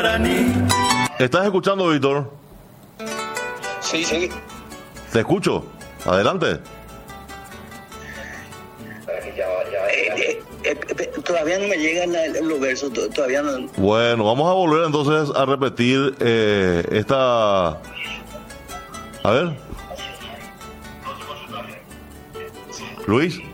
guaraní. ¿Estás escuchando, Víctor? Sí, sí. Te escucho. Adelante. Todavía no me llegan los versos, todavía no. Bueno, vamos a volver entonces a repetir esta... A ver. Luis.